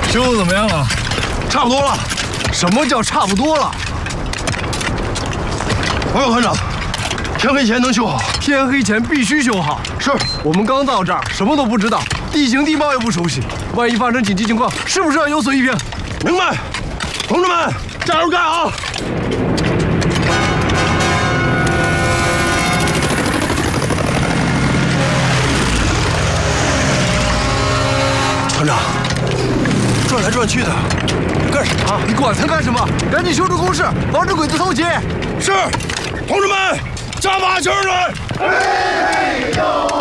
修的怎么样了？ 差不多了。 什么叫差不多了？ 报告团长，天黑前能修好。 天黑前必须修好。 是。 我们刚到这儿，什么都不知道，地形地貌也不熟悉，万一发生紧急情况，是不是要有所预兵？ 明白。同志们，加油干啊！团长，转来转去的，干什么？ 你管他干什么？赶紧修出工事，防止鬼子偷袭。 是，同志们，加把劲儿来！ 嘿嘿呦！